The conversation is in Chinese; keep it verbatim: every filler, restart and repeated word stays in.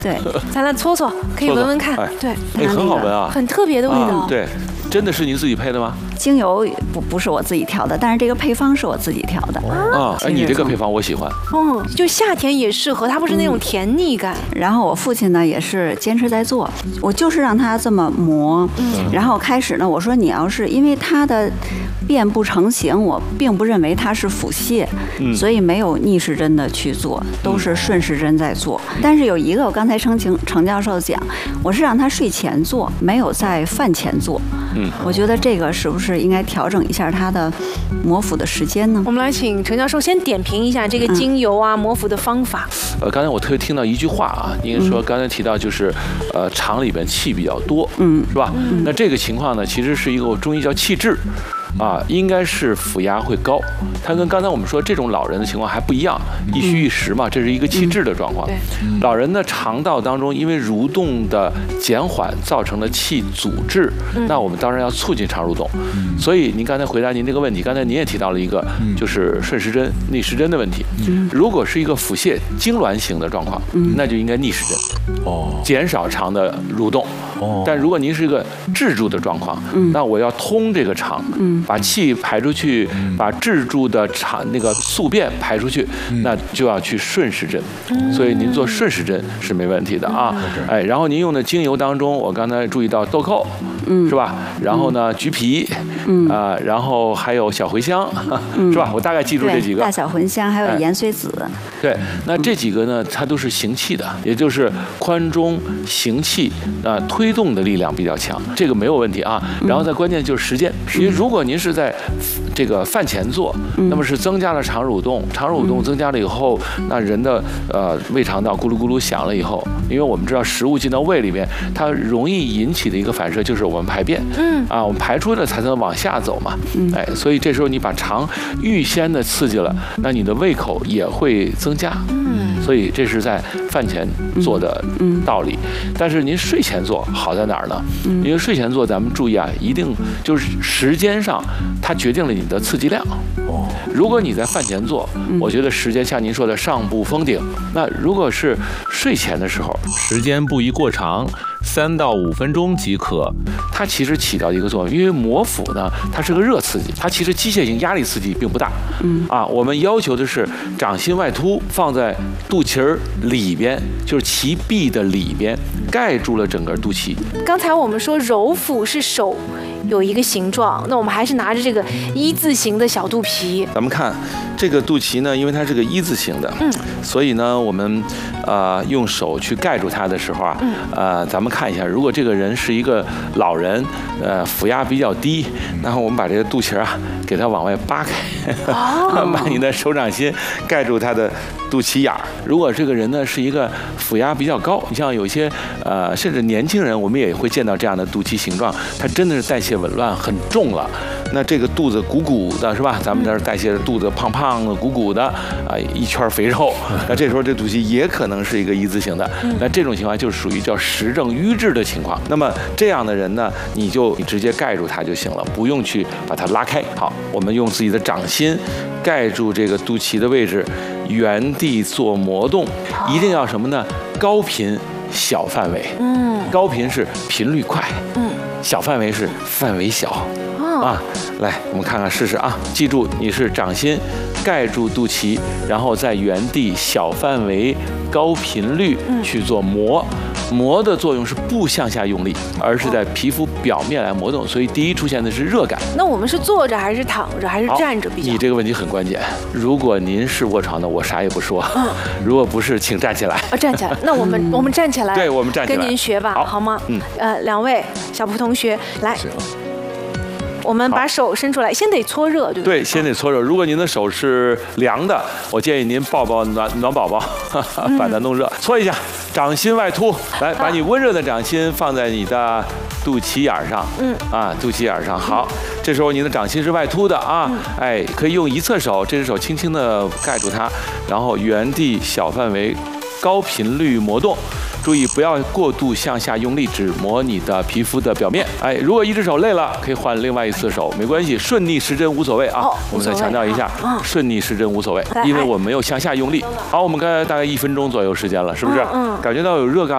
对， 咱来搓搓，可以闻闻看。对， 哎，很好闻啊， 很特别的味道。 对，真的是您自己配的吗？ 精油不不是我自己调的，但是这个配方是我自己调的。 啊，哎，你这个配方我喜欢。 嗯，就夏天也适合，它不是那种甜腻感。 然后我父亲呢也是坚持在做，我就是让他这么磨。嗯。然后开始呢，我说你要是因为它的遍布成型，我并不认为它是腹泻，嗯、所以没有逆时针的去做，都是顺时针在做。嗯、但是有一个，我刚才程程程教授讲，我是让他睡前做，没有在饭前做。嗯，我觉得这个是不是应该调整一下它的磨腹的时间呢？ 我们来请程教授先点评一下这个精油啊、嗯、磨腹的方法。 呃，刚才我特别听到一句话啊，您说刚才提到就是，呃，肠里边气比较多，嗯，是吧？嗯、那这个情况呢，其实是一个中医叫气滞。啊，应该是腹压会高，它跟刚才我们说这种老人的情况还不一样，一虚一实嘛，这是一个气滞的状况。嗯、老人的肠道当中因为蠕动的减缓造成了气阻滞，嗯、那我们当然要促进肠蠕动。嗯、所以您刚才回答您这个问题，刚才您也提到了一个，就是顺时针、逆时针的问题。嗯、如果是一个腹泻痉挛型的状况，嗯、那就应该逆时针，哦，减少肠的蠕动。哦，但如果您是一个滞住的状况，嗯、那我要通这个肠。嗯把气排出去，把滞住的肠那个宿便排出去，那就要去顺时针。所以您做顺时针是没问题的啊。哎，然后您用的精油当中，我刚才注意到豆蔻，是吧？然后呢，橘皮，啊，然后还有小茴香，是吧？我大概记住这几个。 大小茴香还有盐水子。 对，那这几个呢，它都是行气的，也就是髋中行气啊，推动的力量比较强，这个没有问题啊。然后再关键就是时间，因为如果您是在这个饭前做，那么是增加了肠蠕动，肠蠕动增加了以后，那人的呃胃肠道咕噜咕噜响了以后，因为我们知道食物进到胃里面，它容易引起的一个反射就是我们排便，嗯啊，我们排出了才能往下走嘛，哎，所以这时候你把肠预先的刺激了，那你的胃口也会增加，嗯，所以这是在饭前做的道理。但是您睡前做好在哪儿呢？因为睡前做咱们注意啊，一定就是时间上它决定了你的刺激量。哦，如果你在饭前做，我觉得时间像您说的上不封顶。那如果是睡前的时候，时间不宜过长，三到五分钟即可。它其实起到一个作用，因为摩腹呢，它是个热刺激，它其实机械性压力刺激并不大。嗯啊，我们要求的是掌心外凸，放在肚脐儿里边，就是脐壁的里边，盖住了整个肚脐。 刚才我们说揉腹是手有一个形状，那我们还是拿着这个一字形的小肚皮。 咱们看这个肚脐呢，因为它是个一字形的，嗯，所以呢，我们呃用手去盖住它的时候啊，嗯、呃，咱们看一下，如果这个人是一个老人，呃，腹压比较低，然后我们把这个肚脐啊给它往外扒开，哦、把你的手掌心盖住它的肚脐眼儿。如果这个人呢是一个腹压比较高，你像有些呃甚至年轻人，我们也会见到这样的肚脐形状，它真的是代谢紊乱很重了。那这个肚子鼓鼓的，是吧？咱们这儿代谢的肚子胖胖的、鼓鼓的啊，一圈肥肉。那这时候这肚脐也可能是一个一字形的。那这种情况就是属于叫实证瘀滞的情况。那么这样的人呢，你就你直接盖住它就行了，不用去把它拉开。好，我们用自己的掌心盖住这个肚脐的位置，原地做磨动，一定要什么呢？高频小范围。嗯，高频是频率快。嗯，小范围是范围小。啊，来，我们看看试试啊！记住，你是掌心盖住肚脐，然后在原地小范围、高频率去做磨。磨的作用是不向下用力，而是在皮肤表面来磨动，所以第一出现的是热感。 那我们是坐着还是躺着还是站着比较好？ 你这个问题很关键。如果您是卧床的，我啥也不说；嗯、如果不是，请站起来。 啊，站起来。那我们、嗯、我们站起来。 对，我们站起来。 跟您学吧，好, 好吗？嗯。呃，两位小蒲同学，来。我们把手伸出来，先得搓热，对不对？ 对，先得搓热。如果您的手是凉的，我建议您抱抱暖暖宝宝，把它弄热，搓一下，掌心外凸，来，把你温热的掌心放在你的肚脐眼上，嗯，啊，肚脐眼上。好，这时候您的掌心是外凸的啊，哎，可以用一侧手，这只手轻轻的盖住它，然后原地小范围、高频率磨动。注意不要过度向下用力，只磨你的皮肤的表面。哎，如果一只手累了，可以换另外一次手，没关系，顺逆时针无所谓啊。哦、我们再强调一下，顺逆时针无所谓，因为我们没有向下用力。好，我们刚才大概一分钟左右时间了，是不是？嗯，感觉到有热感。